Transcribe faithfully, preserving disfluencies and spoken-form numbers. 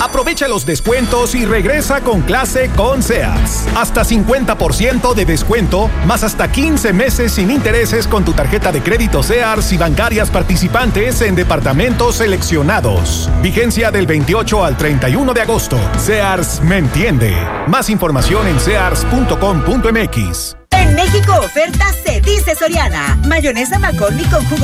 Aprovecha los descuentos y regresa con clase con Sears. Hasta cincuenta por ciento de descuento, más hasta quince meses sin intereses con tu tarjeta de crédito Sears y bancarias participantes en departamentos seleccionados. Vigencia del veintiocho al treinta y uno de agosto. Sears me entiende. Más información en sears punto com punto m x. En México, oferta se dice Soriana. Mayonesa McCormick con jugo